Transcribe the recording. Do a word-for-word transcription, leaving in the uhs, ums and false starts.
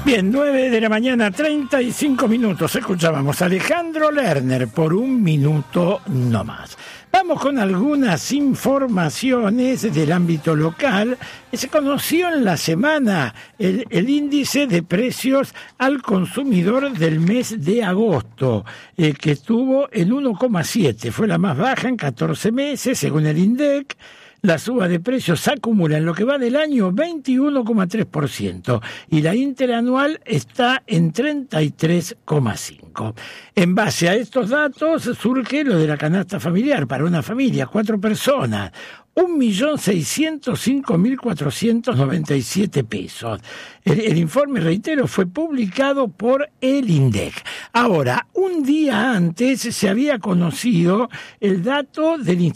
Bien, nueve de la mañana, treinta y cinco minutos. Escuchábamos a Alejandro Lerner por un minuto no más. Vamos con algunas informaciones del ámbito local. Se conoció en la semana el, el índice de precios al consumidor del mes de agosto, eh, que estuvo en uno coma siete. Fue la más baja en catorce meses, según el INDEC. La suba de precios acumula en lo que va del año veintiuno coma tres por ciento y la interanual está en treinta y tres coma cinco por ciento. En base a estos datos surge lo de la canasta familiar para una familia, cuatro personas, un millón seiscientos cinco mil cuatrocientos noventa y siete pesos. El, el informe, reitero, fue publicado por el INDEC. Ahora, un día antes se había conocido el dato del